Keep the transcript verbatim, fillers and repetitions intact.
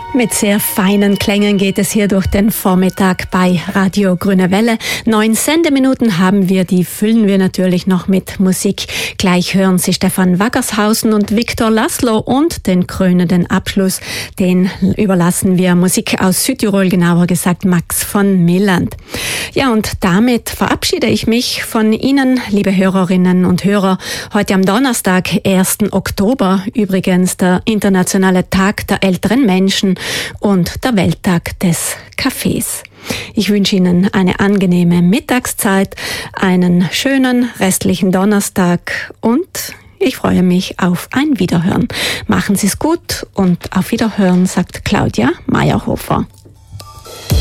Mit sehr feinen Klängen geht es hier durch den Vormittag bei Radio Grüne Welle. Neun Sendeminuten haben wir, die füllen wir natürlich noch mit Musik. Gleich hören Sie Stefan Waggershausen und Viktor Laszlo und den krönenden Abschluss, den überlassen wir Musik aus Südtirol, genauer gesagt Max von Milland. Ja, und damit verabschiede ich mich von Ihnen, liebe Hörerinnen und Hörer, heute am Donnerstag, ersten Oktober, übrigens der internationale Tag der älteren Menschen und der Welttag des Kaffees. Ich wünsche Ihnen eine angenehme Mittagszeit, einen schönen restlichen Donnerstag und ich freue mich auf ein Wiederhören. Machen Sie es gut und auf Wiederhören, sagt Claudia Meyerhofer.